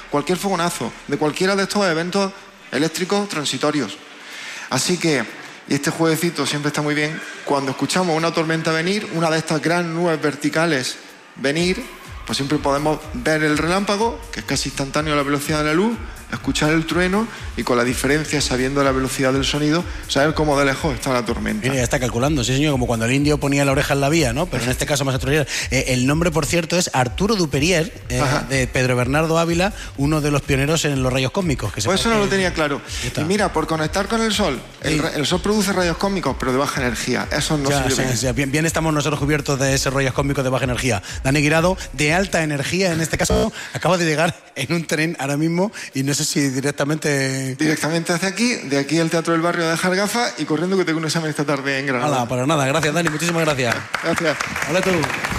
cualquier fogonazo de cualquiera de estos eventos eléctricos transitorios. Así que, y este jueguecito siempre está muy bien, cuando escuchamos una tormenta venir, una de estas grandes nubes verticales venir, pues siempre podemos ver el relámpago, que es casi instantáneo a la velocidad de la luz, escuchar el trueno y con la diferencia, sabiendo la velocidad del sonido, saber cómo de lejos está la tormenta. Mira, ya está calculando, sí señor, como cuando el indio ponía la oreja en la vía, ¿no? Pero en este caso más actualidad. El nombre, por cierto, es Arturo Duperier, de Pedro Bernardo Ávila, uno de los pioneros en los rayos cósmicos. Que pues eso no lo tenía claro. Y mira, por conectar con el Sol, sí. El Sol produce rayos cósmicos, pero de baja energía. Eso no sirve bien. Bien estamos nosotros cubiertos de esos rayos cósmicos de baja energía. Dani Guirado, de alta energía, en este caso, acaba de llegar en un tren ahora mismo y no sé si directamente hacia aquí, de aquí al Teatro del Barrio a dejar gafas y corriendo que tengo un examen esta tarde en Granada. Para nada, gracias Dani, muchísimas gracias. Gracias. Hola tú.